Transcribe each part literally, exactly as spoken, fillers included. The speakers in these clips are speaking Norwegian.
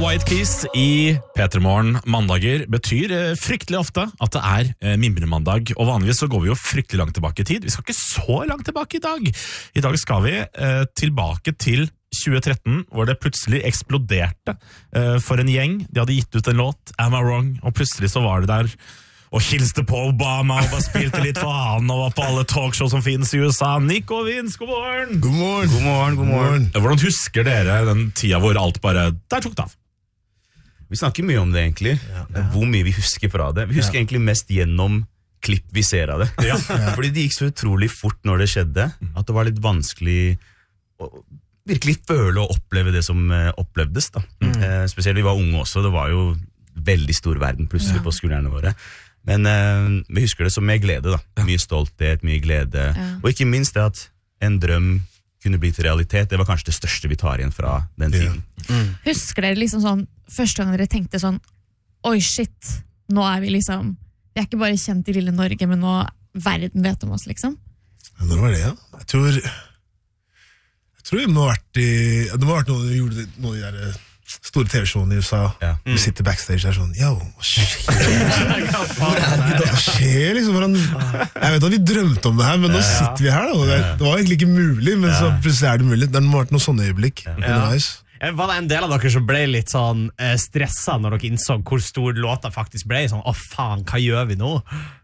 White Keys i P tre Morgen mandager betyr eh, fryktelig ofte at det er eh, mimremandag, og vanligvis så går vi jo fryktelig langt tilbake i tid. Vi skal ikke så langt tilbake i dag. I dag skal vi eh, tilbake til tjue tretten, hvor det plutselig eksploderte eh, for en gjeng. De hadde gitt ut en låt, Am I Wrong, og plutselig så var det der og hilste på Obama og bare spilte litt for han og var på alle talkshow som finnes i U S A. Nico Vince, god morgen! God morgen! God morgen, god morgen. Hvordan husker dere den tida hvor alt bare, der tok det av? Vi snakker mye om det egentlig, ja, ja. Hvor mye vi husker fra det. Vi husker ja. egentlig mest gjennom klipp vi ser av det. Ja. Ja. Fordi det gikk så utrolig fort når det skjedde, at det var litt vanskelig å virkelig føle og oppleve det som opplevdes. Da. Mm. Eh, spesielt vi var unge også, det var jo veldig stor verden plutselig ja. på skuldrene våre. Men eh, vi husker det som med glede, da. Ja. Mye stolthet, mye glede. Ja. Og ikke minst det at en drøm kunne bli til realitet. Det var kanskje det største vi tar igjen fra den tiden. Ja. Mm. Husker dere liksom sånn, første gang dere tenkte sånn, oi shit, nå er vi liksom, vi er ikke bare kjent i lille Norge, men nå verden vet om oss, liksom? Ja, når var det, ja? Jeg tror, jeg tror det må ha vært i, det må ha vært noe, gjorde noe i der store T V-showene i U S A. Ja. Vi sitter backstage der sånn, yo, hva skjer? Hva skjer liksom? Hvordan, jeg vet at vi drømte om det her, men nå ja, ja. sitter vi her da. Det, det var egentlig ikke mulig, men ja. så plutselig er det mulig. Det må ha vært noen sånne øyeblikk. Ja. Var det en del av dere som ble litt sånn eh, stresset når dere innså hvor stor låta faktisk ble? Sånn, å faen, hva gjør vi nå?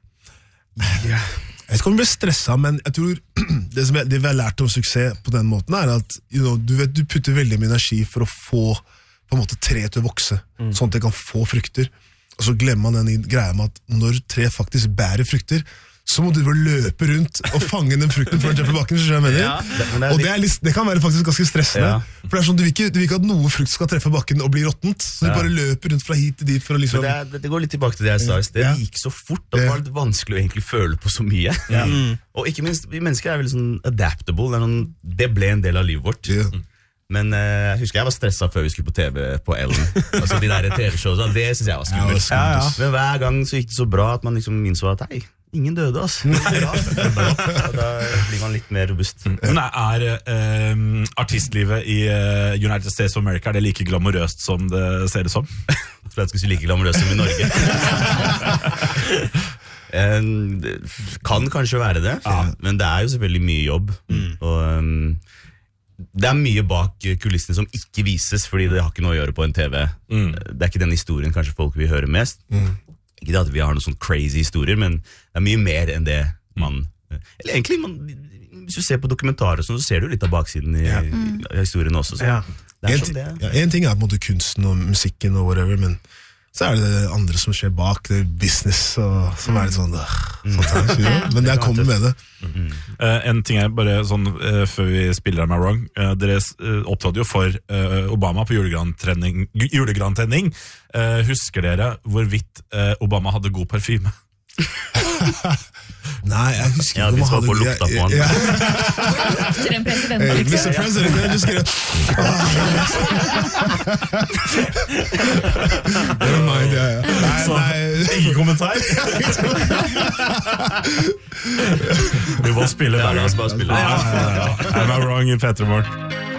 Ja. Jeg vet ikke om vi ble stresset, men jeg tror det, som jeg, det vi har lært om suksess på den måten er at you know, du, vet, du putter veldig mye energi for å få på en måte tre til å vokse, mm. sånn at det kan få frukter. Og så glemmer man den greia med at når tre faktisk bærer frukter, så må du bare løpe rundt og fange den frukten før den treffer bakken, så jeg mener. Ja, det, det og det, er litt, det kan være faktisk ganske stressende, ja. for det er sånn, du vil, ikke, du vil ikke at noe frukt skal treffe bakken og bli råttent, så du ja. bare løper rundt fra hit til dit for å liksom... Det, er, det går litt tilbake til det jeg sa, det ja. gikk så fort, og det var litt vanskelig å egentlig føle på så mye. Ja. Mm. Og ikke minst, vi mennesker er veldig sånn adaptable, det, noen, det ble en del av livet vårt. Ja. Men uh, jeg husker jeg var stresset før vi skulle på T V på Ellen. Altså de der T V-showene, det synes jeg var skummelt. Ja, ja, ja. Men hver gang så gikk det så bra at man liksom innså at hei, ingen døde, altså. Og da blir man litt mer robust. Men er uh, artistlivet i uh, United States of America, er det like glamorøst som det ser det som? Jeg tror jeg skulle si like glamorøst som i Norge. um, det kan kanskje være det, ja. men det er jo selvfølgelig mye jobb. Mm. Og... Um, det er mye bak kulissene som ikke vises, fordi det har ikke noe å gjøre på en T V. Mm. Det er ikke den historien kanskje folk vil høre mest. Mm. Ikke det at vi har noen sånn crazy historier, men det er mye mer enn det man... Eller egentlig, man, hvis du ser på dokumentarer, så ser du litt av baksiden i, ja. i historien også. Så. Ja. Det er en, sånn det. Ja, en ting er på en måte kunsten og musikken og whatever, men så er det det andre som skjer bak, det er business, og, som er litt sånn, mm. sånt her, så, ja. men det er kommet med det. Mm. Uh, en ting er bare sånn, uh, før vi spiller Am I Wrong, uh, dere uh, opptrådte jo for uh, Obama på julegrantenning. Uh, husker dere hvorvidt uh, Obama hadde god parfyme? Nei, jeg husker ja, ikke om han hadde... Ja, vi så på lukta på han. Ja. Lukter en president, hey, mister President, jeg just gonna... Never mind, ja, ja. Nei, så, nei. Ingen kommentar? Vi må spille hver gang. Ja, la oss bare spille. Am I Wrong i P tre Morgen?